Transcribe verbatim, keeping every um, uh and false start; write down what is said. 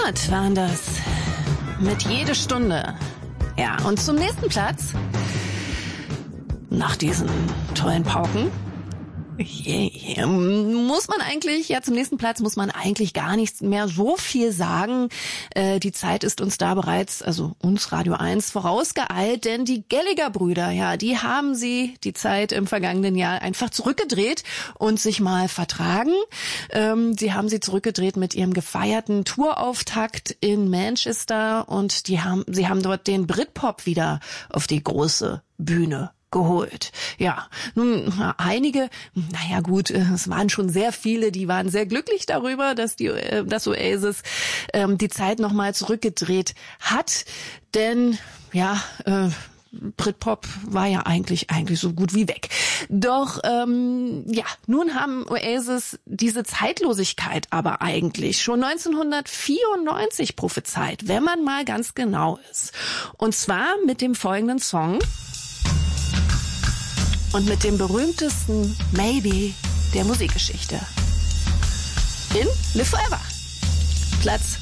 Hart waren das. Mit jede Stunde. Ja, und zum nächsten Platz. Nach diesen tollen Pauken. Yeah, yeah. Muss man eigentlich, ja zum nächsten Platz muss man eigentlich gar nichts mehr so viel sagen. Äh, die Zeit ist uns da bereits, also uns Radio eins, vorausgeeilt, denn die Gallagher-Brüder, ja, die haben sie die Zeit im vergangenen Jahr einfach zurückgedreht und sich mal vertragen. Ähm, sie haben sie zurückgedreht mit ihrem gefeierten Tourauftakt in Manchester und die haben, sie haben dort den Britpop wieder auf die große Bühne geholt. Ja, nun einige, naja gut, es waren schon sehr viele, die waren sehr glücklich darüber, dass die, dass Oasis ähm, die Zeit nochmal zurückgedreht hat, denn ja, äh, Britpop war ja eigentlich eigentlich so gut wie weg. Doch ähm, ja, nun haben Oasis diese Zeitlosigkeit aber eigentlich schon neunzehnhundertvierundneunzig prophezeit, wenn man mal ganz genau ist. Und zwar mit dem folgenden Song. Und mit dem berühmtesten Maybe der Musikgeschichte. In Live Forever. Platz